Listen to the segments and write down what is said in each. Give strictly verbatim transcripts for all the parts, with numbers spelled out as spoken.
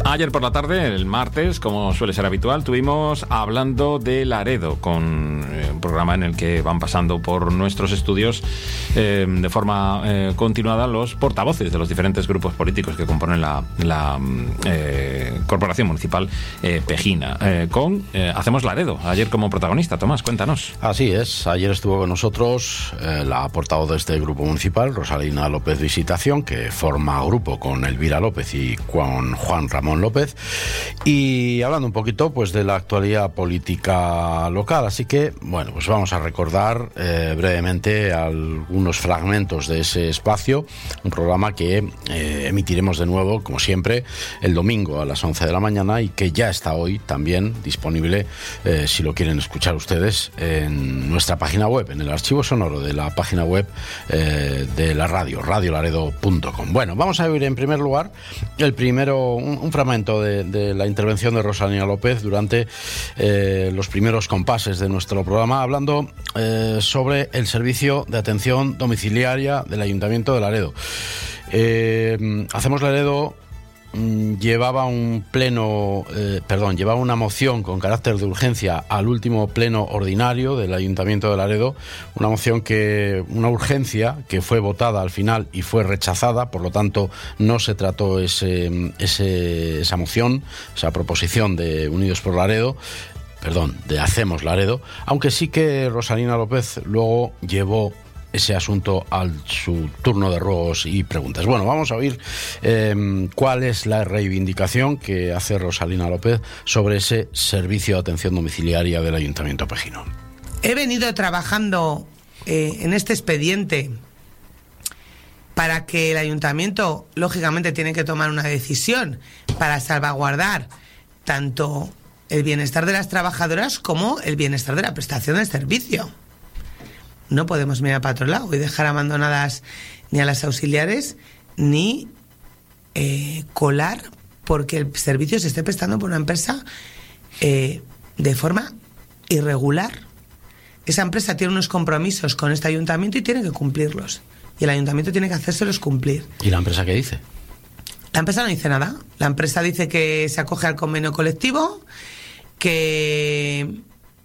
Ayer por la tarde, el martes, como suele ser habitual, tuvimos Hablando de Laredo, con eh, un programa en el que van pasando por nuestros estudios eh, de forma eh, continuada los portavoces de los diferentes grupos políticos que componen la, la eh, Corporación Municipal eh, Pejina, eh, con eh, Hacemos Laredo, ayer como protagonista. Tomás, cuéntanos. Así es, ayer estuvo con nosotros eh, la portavoz de este grupo municipal, Rosalina López Visitación, que forma grupo con Elvira López y con Juan Ramón López, y hablando un poquito pues de la actualidad política local. Así que bueno, pues vamos a recordar eh, brevemente algunos fragmentos de ese espacio, un programa que eh, emitiremos de nuevo, como siempre, el domingo a las once de la mañana, y que ya está hoy también disponible, eh, si lo quieren escuchar ustedes, en nuestra página web, en el archivo sonoro de la página web eh, de la radio, radio laredo punto com. Bueno, vamos a oír en primer lugar el primero, un, un fragmento de, de la intervención de Rosalina López durante eh, los primeros compases de nuestro programa, hablando eh, sobre el servicio de atención domiciliaria del Ayuntamiento de Laredo. Eh, Hacemos Laredo llevaba un pleno, eh, perdón, llevaba una moción con carácter de urgencia al último pleno ordinario del Ayuntamiento de Laredo, una moción que, una urgencia que fue votada al final y fue rechazada, por lo tanto no se trató ese, ese, esa moción, esa proposición de Unidos por Laredo, perdón, de Hacemos Laredo, aunque sí que Rosalina López luego llevó ese asunto a su turno de ruegos y preguntas. Bueno, vamos a oír eh, cuál es la reivindicación que hace Rosalina López sobre ese servicio de atención domiciliaria del Ayuntamiento Pejino. He venido trabajando eh, en este expediente para que el Ayuntamiento, lógicamente, tiene que tomar una decisión para salvaguardar tanto el bienestar de las trabajadoras como el bienestar de la prestación del servicio. No podemos mirar para otro lado y dejar abandonadas ni a las auxiliares ni eh, colar porque el servicio se esté prestando por una empresa eh, de forma irregular. Esa empresa tiene unos compromisos con este ayuntamiento y tiene que cumplirlos. Y el ayuntamiento tiene que hacérselos cumplir. ¿Y la empresa qué dice? La empresa no dice nada. La empresa dice que se acoge al convenio colectivo, que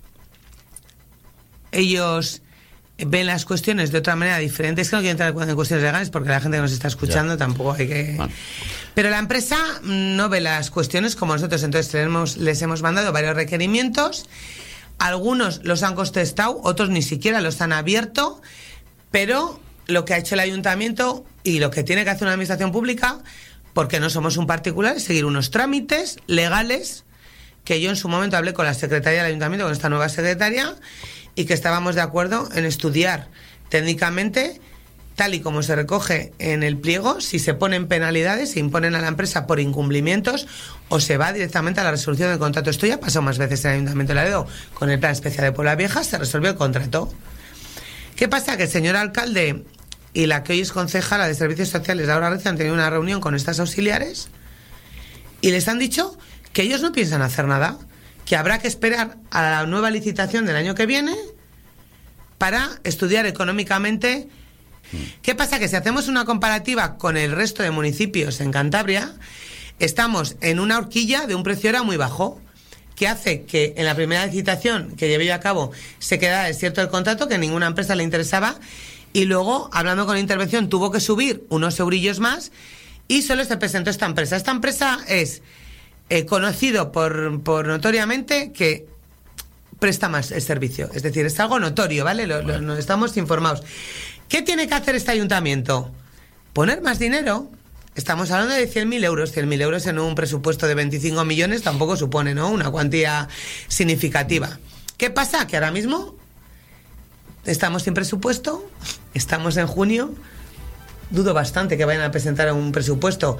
ellos ven las cuestiones de otra manera diferente. Es que no quiero entrar en cuestiones legales porque la gente que nos está escuchando ya. Tampoco hay que... Bueno. Pero la empresa no ve las cuestiones como nosotros, entonces tenemos, les hemos mandado varios requerimientos, algunos los han contestado, otros ni siquiera los han abierto, pero lo que ha hecho el ayuntamiento y lo que tiene que hacer una administración pública, porque no somos un particular, es seguir unos trámites legales, que yo en su momento hablé con la secretaria del ayuntamiento, con esta nueva secretaria, y que estábamos de acuerdo en estudiar técnicamente, tal y como se recoge en el pliego, si se ponen penalidades, se imponen a la empresa por incumplimientos o se va directamente a la resolución del contrato. Esto ya ha pasado más veces en el Ayuntamiento de Laredo. Con el Plan Especial de Puebla Vieja se resolvió el contrato. ¿Qué pasa? Que el señor alcalde y la que hoy es concejala de Servicios Sociales, Laura Recio, han tenido una reunión con estas auxiliares y les han dicho que ellos no piensan hacer nada, que habrá que esperar a la nueva licitación del año que viene para estudiar económicamente. ¿Qué pasa? Que si hacemos una comparativa con el resto de municipios en Cantabria, estamos en una horquilla de un precio hora muy bajo, que hace que en la primera licitación que llevé yo a cabo se quedara desierto el contrato, que a ninguna empresa le interesaba, y luego, hablando con la intervención, tuvo que subir unos eurillos más y solo se presentó esta empresa. Esta empresa es... Eh, conocido por, por notoriamente que presta más el servicio, es decir, es algo notorio, ¿vale? Lo, lo, nos estamos informados. ¿Qué tiene que hacer este ayuntamiento? Poner más dinero. Estamos hablando de cien mil euros. cien mil euros en un presupuesto de veinticinco millones tampoco supone, ¿no?, una cuantía significativa. ¿Qué pasa? Que ahora mismo estamos sin presupuesto, estamos en junio, dudo bastante que vayan a presentar un presupuesto.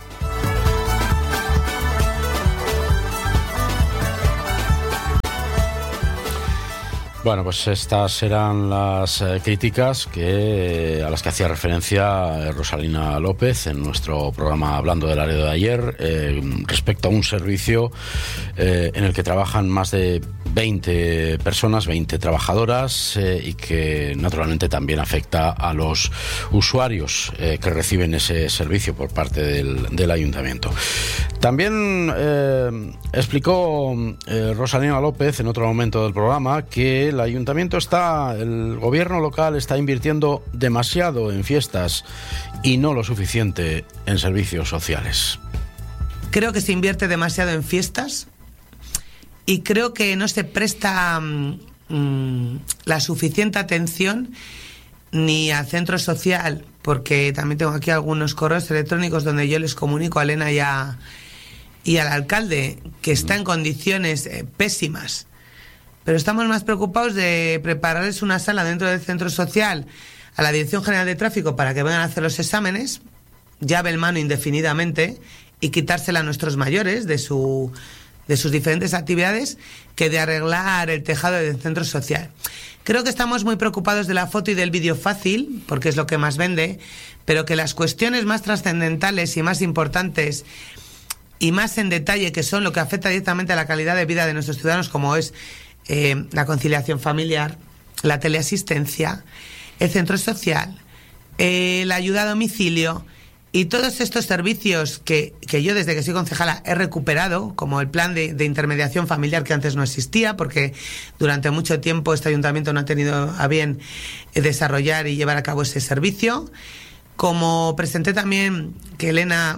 Bueno, pues estas eran las eh, críticas que, eh, a las que hacía referencia Rosalina López en nuestro programa Hablando de Laredo de ayer, eh, respecto a un servicio eh, en el que trabajan más de veinte personas, veinte trabajadoras, eh, y que naturalmente también afecta a los usuarios eh, que reciben ese servicio por parte del, del ayuntamiento. También eh, explicó eh, Rosalina López en otro momento del programa que el ayuntamiento está, el gobierno local está invirtiendo demasiado en fiestas y no lo suficiente en servicios sociales. Creo que se invierte demasiado en fiestas y creo que no se presta mmm, la suficiente atención ni al centro social, porque también tengo aquí algunos correos electrónicos donde yo les comunico a Elena y, a, y al alcalde que está en condiciones eh, pésimas. Pero estamos más preocupados de prepararles una sala dentro del centro social a la Dirección General de Tráfico para que vengan a hacer los exámenes, llave en mano indefinidamente, y quitársela a nuestros mayores de su de sus diferentes actividades, que de arreglar el tejado del centro social. Creo que estamos muy preocupados de la foto y del vídeo fácil, porque es lo que más vende, pero que las cuestiones más trascendentales y más importantes y más en detalle, que son lo que afecta directamente a la calidad de vida de nuestros ciudadanos, como es eh, la conciliación familiar, la teleasistencia, el centro social, eh, la ayuda a domicilio y todos estos servicios que, que yo desde que soy concejala he recuperado, como el plan de, de intermediación familiar que antes no existía, porque durante mucho tiempo este ayuntamiento no ha tenido a bien desarrollar y llevar a cabo ese servicio. Como presenté también que Elena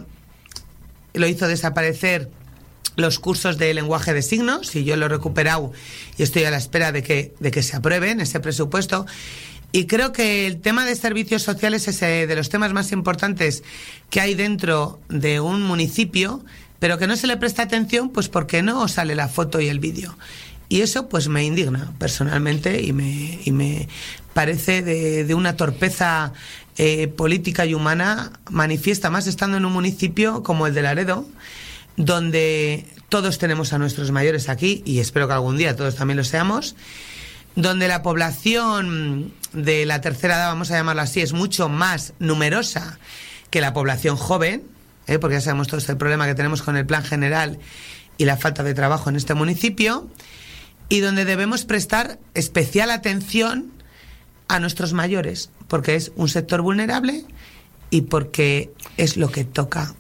lo hizo desaparecer, los cursos de lenguaje de signos, y yo lo he recuperado y estoy a la espera de que, de que se apruebe en ese presupuesto. Y creo que el tema de servicios sociales es eh, de los temas más importantes que hay dentro de un municipio, pero que no se le presta atención pues porque no sale la foto y el vídeo. Y eso pues me indigna personalmente y me, y me parece de, de una torpeza eh, política y humana manifiesta, más estando en un municipio como el de Laredo, donde todos tenemos a nuestros mayores aquí, y espero que algún día todos también lo seamos, donde la población de la tercera edad, vamos a llamarla así, es mucho más numerosa que la población joven, ¿eh? Porque ya sabemos todo el problema que tenemos con el plan general y la falta de trabajo en este municipio, y donde debemos prestar especial atención a nuestros mayores, porque es un sector vulnerable y porque es lo que toca.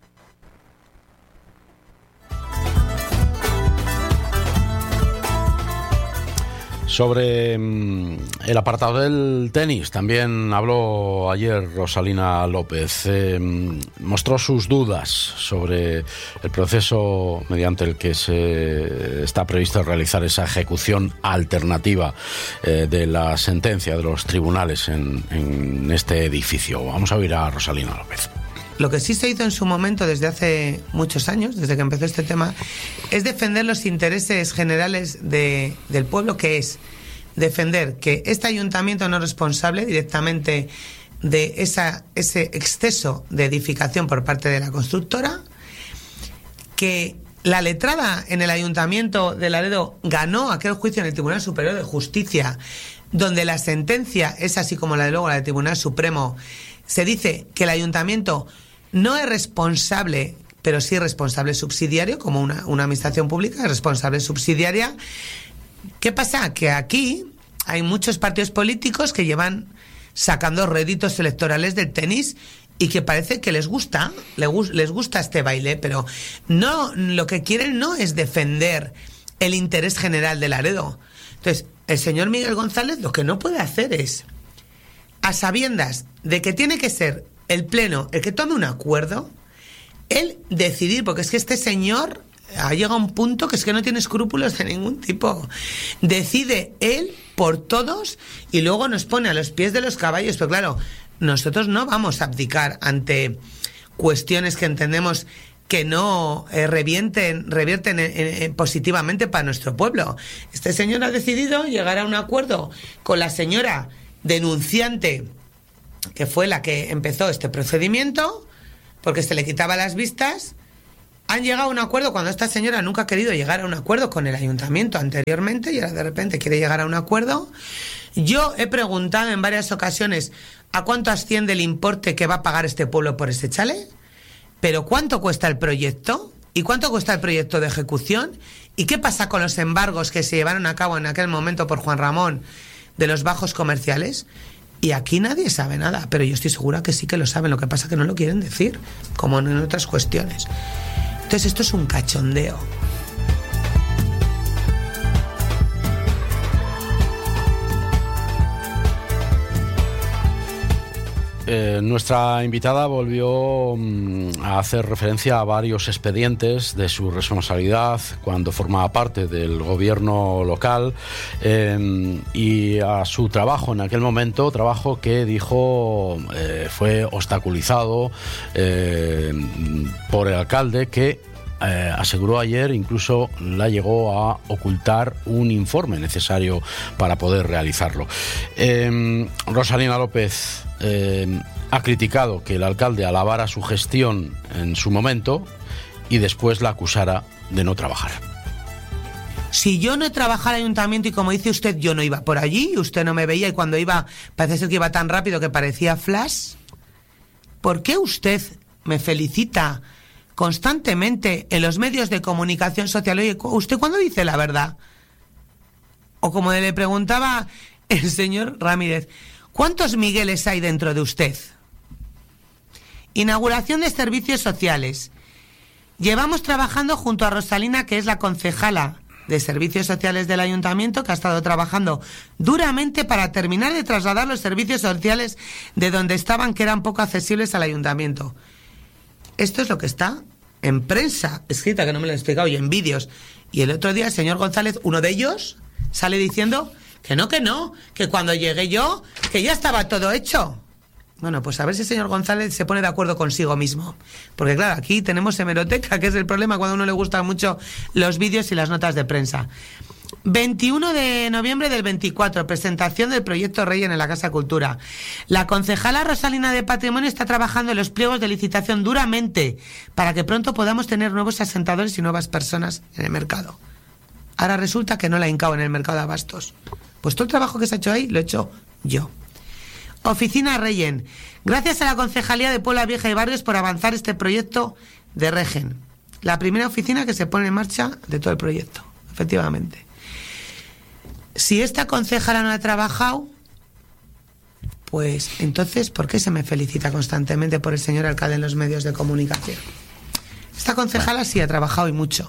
Sobre el apartado del tenis, también habló ayer Rosalina López. Eh, mostró sus dudas sobre el proceso mediante el que se está previsto realizar esa ejecución alternativa eh, de la sentencia de los tribunales en, en este edificio. Vamos a oír a Rosalina López. Lo que sí se hizo en su momento desde hace muchos años, desde que empezó este tema, es defender los intereses generales de, del pueblo, que es defender que este ayuntamiento no es responsable directamente de esa, ese exceso de edificación por parte de la constructora, que la letrada en el ayuntamiento de Laredo ganó aquel juicio en el Tribunal Superior de Justicia, donde la sentencia es así como la de luego la del Tribunal Supremo. Se dice que el ayuntamiento no es responsable, pero sí responsable subsidiario, como una, una administración pública, es responsable subsidiaria. ¿Qué pasa? Que aquí hay muchos partidos políticos que llevan sacando réditos electorales del tenis y que parece que les gusta, les gusta este baile, pero no, lo que quieren no es defender el interés general de Laredo. Entonces, el señor Miguel González lo que no puede hacer es, a sabiendas de que tiene que ser el Pleno el que tome un acuerdo, él decidir, porque es que este señor ha llegado a un punto que es que no tiene escrúpulos de ningún tipo. Decide él por todos y luego nos pone a los pies de los caballos. Pero claro, nosotros no vamos a abdicar ante cuestiones que entendemos que no eh, revienten, revierten en, en, en positivamente para nuestro pueblo. Este señor ha decidido llegar a un acuerdo con la señora denunciante, que fue la que empezó este procedimiento, porque se le quitaba las vistas. Han llegado a un acuerdo cuando esta señora nunca ha querido llegar a un acuerdo con el ayuntamiento anteriormente y ahora de repente quiere llegar a un acuerdo. Yo he preguntado en varias ocasiones a cuánto asciende el importe que va a pagar este pueblo por ese chalet, pero ¿cuánto cuesta el proyecto? ¿Y cuánto cuesta el proyecto de ejecución? ¿Y qué pasa con los embargos que se llevaron a cabo en aquel momento por Juan Ramón de los bajos comerciales? Y aquí nadie sabe nada, pero yo estoy segura que sí que lo saben, lo que pasa es que no lo quieren decir, como en otras cuestiones. Entonces esto es un cachondeo. Eh, nuestra invitada volvió mm, a hacer referencia a varios expedientes de su responsabilidad cuando formaba parte del gobierno local eh, y a su trabajo en aquel momento, trabajo que dijo eh, fue obstaculizado eh, por el alcalde, que Eh, aseguró ayer incluso la llegó a ocultar un informe necesario para poder realizarlo. Eh, Rosalina López eh, ha criticado que el alcalde alabara su gestión en su momento y después la acusara de no trabajar. Si yo no trabajara en el ayuntamiento y, como dice usted, yo no iba por allí, usted no me veía, y cuando iba parece ser que iba tan rápido que parecía flash, ¿por qué usted me felicita constantemente en los medios de comunicación social? Oye, ¿usted cuándo dice la verdad? O como le preguntaba el señor Ramírez, ¿cuántos Migueles hay dentro de usted? Inauguración de servicios sociales. Llevamos trabajando junto a Rosalina, que es la concejala de servicios sociales del ayuntamiento, que ha estado trabajando duramente para terminar de trasladar los servicios sociales de donde estaban, que eran poco accesibles al ayuntamiento. Esto es lo que está en prensa escrita, que no me lo he explicado, y en vídeos. Y el otro día el señor González, uno de ellos, sale diciendo que no, que no, que cuando llegué yo, que ya estaba todo hecho. Bueno, pues a ver si el señor González se pone de acuerdo consigo mismo. Porque claro, aquí tenemos hemeroteca, que es el problema cuando a uno le gustan mucho los vídeos y las notas de prensa. veintiuno de noviembre del veinticuatro, presentación del proyecto Reyen en la Casa Cultura. La concejala Rosalina de Patrimonio está trabajando en los pliegos de licitación duramente para que pronto podamos tener nuevos asentadores y nuevas personas en el mercado. Ahora resulta que no la he hincado en el mercado de abastos. Pues todo el trabajo que se ha hecho ahí lo he hecho yo. Oficina Reyen. Gracias a la Concejalía de Puebla Vieja y Barrios por avanzar este proyecto de Regen. La primera oficina que se pone en marcha de todo el proyecto, efectivamente. Si esta concejala no ha trabajado, pues entonces, ¿por qué se me felicita constantemente por el señor alcalde en los medios de comunicación? Esta concejala sí ha trabajado y mucho.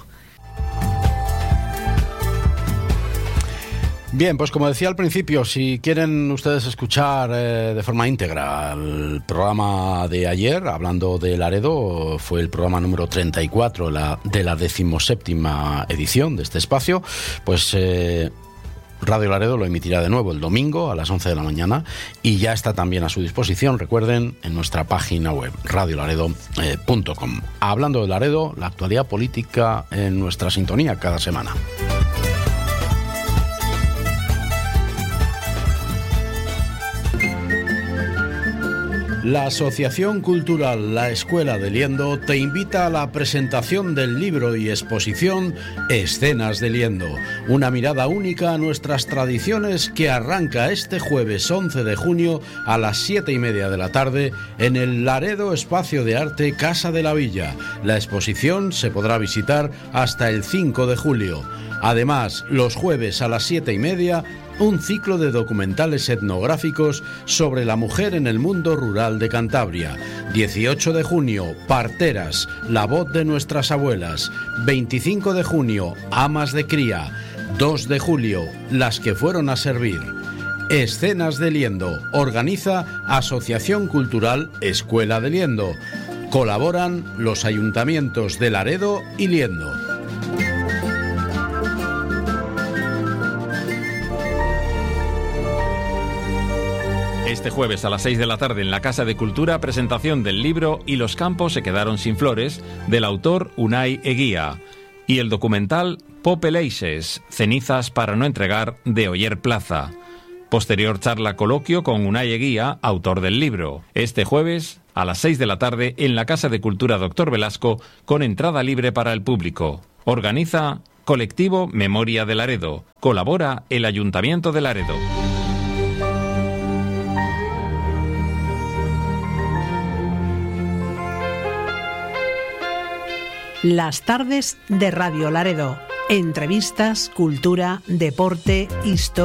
Bien, pues como decía al principio, si quieren ustedes escuchar eh, de forma íntegra el programa de ayer, hablando de Laredo, fue el programa número treinta y cuatro la, de la decimoséptima edición de este espacio, pues Eh, Radio Laredo lo emitirá de nuevo el domingo a las once de la mañana y ya está también a su disposición, recuerden, en nuestra página web, radio laredo punto com. Hablando de Laredo, la actualidad política en nuestra sintonía cada semana. La Asociación Cultural La Escuela de Liendo te invita a la presentación del libro y exposición Escenas de Liendo, una mirada única a nuestras tradiciones, que arranca este jueves once de junio a las siete y media de la tarde en el Laredo Espacio de Arte Casa de la Villa. La exposición se podrá visitar hasta el cinco de julio. Además, los jueves a las siete y media, un ciclo de documentales etnográficos sobre la mujer en el mundo rural de Cantabria. dieciocho de junio, Parteras, la voz de nuestras abuelas. veinticinco de junio, Amas de cría. dos de julio, las que fueron a servir. Escenas de Liendo, organiza Asociación Cultural Escuela de Liendo. Colaboran los ayuntamientos de Laredo y Liendo. Este jueves a las seis de la tarde en la Casa de Cultura, presentación del libro Y los campos se quedaron sin flores, del autor Unai Eguía, y el documental Popeleixes, cenizas para no entregar, de Oyer Plaza. Posterior charla coloquio con Unai Eguía, autor del libro. Este jueves a las seis de la tarde en la Casa de Cultura Doctor Velasco, con entrada libre para el público. Organiza Colectivo Memoria de Laredo. Colabora el Ayuntamiento de Laredo. Las tardes de Radio Laredo. Entrevistas, cultura, deporte, historia.